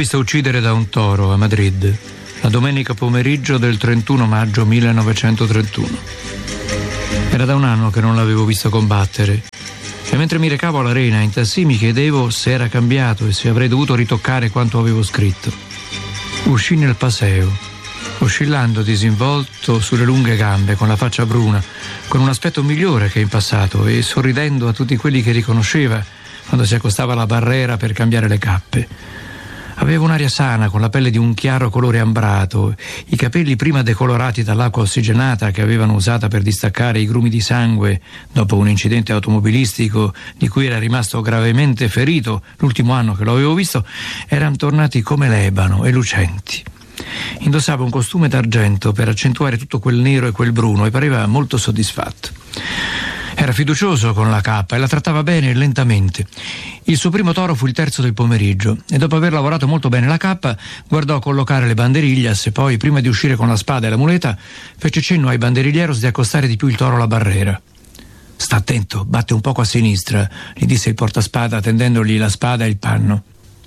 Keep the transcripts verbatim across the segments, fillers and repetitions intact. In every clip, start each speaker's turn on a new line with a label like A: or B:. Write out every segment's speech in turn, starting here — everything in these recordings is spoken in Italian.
A: visto uccidere da un toro a Madrid la domenica pomeriggio del trentuno maggio millenovecentotrentuno. Era da un anno che non l'avevo visto combattere e mentre mi recavo all'arena in tassì mi chiedevo se era cambiato e se avrei dovuto ritoccare quanto avevo scritto. Uscì nel paseo, oscillando disinvolto sulle lunghe gambe, con la faccia bruna, con un aspetto migliore che in passato e sorridendo a tutti quelli che riconosceva quando si accostava alla barriera per cambiare le cappe. Aveva un'aria sana, con la pelle di un chiaro colore ambrato, i capelli prima decolorati dall'acqua ossigenata che avevano usata per distaccare i grumi di sangue dopo un incidente automobilistico di cui era rimasto gravemente ferito l'ultimo anno che lo avevo visto, erano tornati come l'ebano e lucenti. Indossava un costume d'argento per accentuare tutto quel nero e quel bruno e pareva molto soddisfatto. Era fiducioso con la cappa e la trattava bene e lentamente. Il suo primo toro fu il terzo del pomeriggio e dopo aver lavorato molto bene la cappa guardò collocare le banderiglias e poi, prima di uscire con la spada e la muleta, fece cenno ai banderiglieros di accostare di più il toro alla barriera. «Sta attento, batte un poco a sinistra», gli disse il portaspada tendendogli la spada e il panno.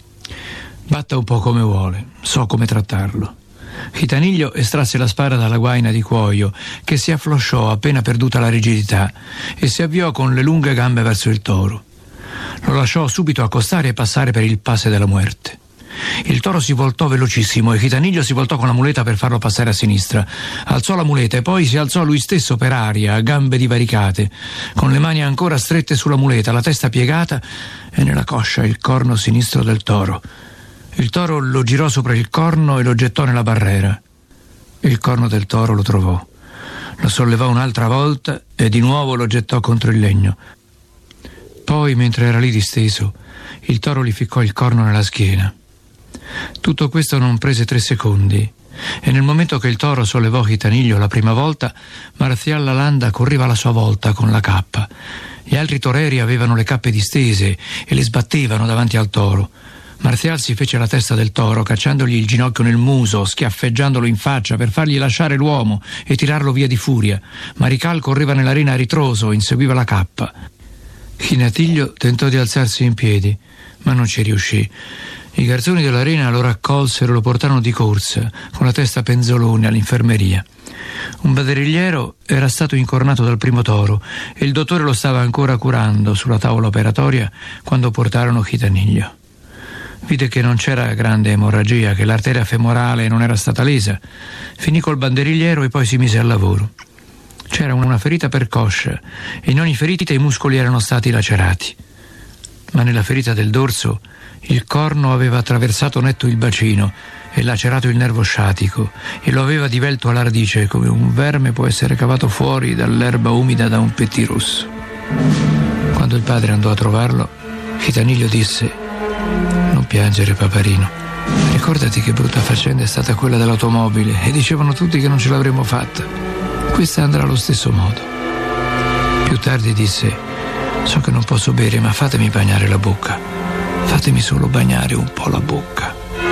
A: «Batta un po' come vuole, so come trattarlo». Chitaniglio estrasse la spada dalla guaina di cuoio, che si afflosciò appena perduta la rigidità, e si avviò con le lunghe gambe verso il toro. Lo lasciò subito accostare e passare per il passe della muerte. Il toro si voltò velocissimo e Chitaniglio si voltò con la muleta per farlo passare a sinistra. Alzò la muleta e poi si alzò lui stesso per aria, a gambe divaricate, con le mani ancora strette sulla muleta, la testa piegata e nella coscia il corno sinistro del toro. Il toro lo girò sopra il corno e lo gettò nella barriera. Il corno del toro lo trovò. Lo sollevò un'altra volta e di nuovo lo gettò contro il legno. Poi, mentre era lì disteso, il toro gli ficcò il corno nella schiena. Tutto questo non prese tre secondi e nel momento che il toro sollevò Chitaniglio la prima volta, Marzial Lalanda correva alla sua volta con la cappa. Gli altri toreri avevano le cappe distese e le sbattevano davanti al toro. Marzial si fece la testa del toro, cacciandogli il ginocchio nel muso, schiaffeggiandolo in faccia per fargli lasciare l'uomo e tirarlo via di furia. Marical correva nell'arena a ritroso, inseguiva la cappa. Chitaniglio tentò di alzarsi in piedi, ma non ci riuscì. I garzoni dell'arena lo raccolsero e lo portarono di corsa, con la testa penzolone, all'infermeria. Un baderigliero era stato incornato dal primo toro e il dottore lo stava ancora curando sulla tavola operatoria quando portarono Chitaniglio. Vide che non c'era grande emorragia, che l'arteria femorale non era stata lesa. Finì col banderigliero e poi si mise al lavoro. C'era una ferita percoscia e in ogni ferita i muscoli erano stati lacerati. Ma nella ferita del dorso il corno aveva attraversato netto il bacino e lacerato il nervo sciatico e lo aveva divelto alla radice, come un verme può essere cavato fuori dall'erba umida da un pettirosso. Quando il padre andò a trovarlo, Chitaniglio disse: «Non piangere, paparino. Ricordati che brutta faccenda è stata quella dell'automobile e dicevano tutti che non ce l'avremmo fatta. Questa andrà allo stesso modo». Più tardi disse: «So che non posso bere, ma fatemi bagnare la bocca. Fatemi solo bagnare un po' la bocca».